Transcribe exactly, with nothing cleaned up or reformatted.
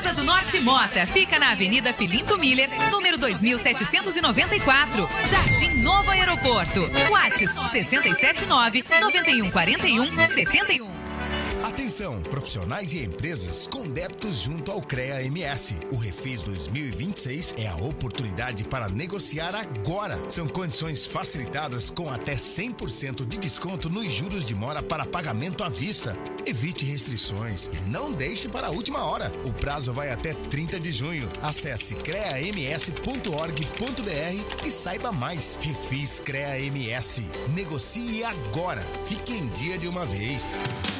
Casa do Norte Mota fica na Avenida Filinto Miller, número dois mil setecentos e noventa e quatro, Jardim Novo Aeroporto. WhatsApp sessenta e sete nove, noventa e um quarenta e um, setenta e um. Atenção, profissionais e empresas com débitos junto ao CREA M S. O Refis dois mil e vinte e seis é a oportunidade para negociar agora. São condições facilitadas com até cem por cento de desconto nos juros de mora para pagamento à vista. Evite restrições e não deixe para a última hora. O prazo vai até trinta de junho. Acesse crea m s ponto org ponto b r e saiba mais. Refis CREA M S. Negocie agora. Fique em dia de uma vez.